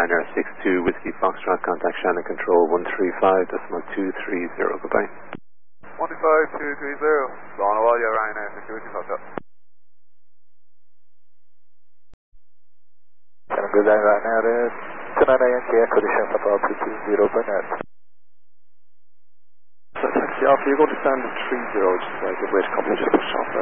Ryanair 62 Whiskey Foxtrot, contact Shannon Control 135.230, goodbye. 15230, Lorna Walia, Ryanair 62 Whiskey Foxtrot. Shannon, good day, Ryanair 29 Yankee Echo, the Shannon Papa 220, Bernard. So taxi off, you're going to stand at 30, just give way to company, just push off there.